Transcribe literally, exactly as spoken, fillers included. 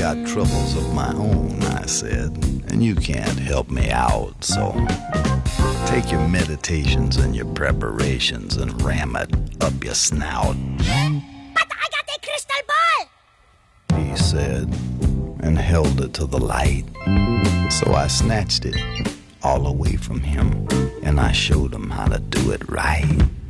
got troubles of my own, I said, and you can't help me out, so take your meditations and your preparations and ram it up your snout. But I got a crystal ball, he said, and held it to the light. So I snatched it all away from him, and I showed him how to do it right.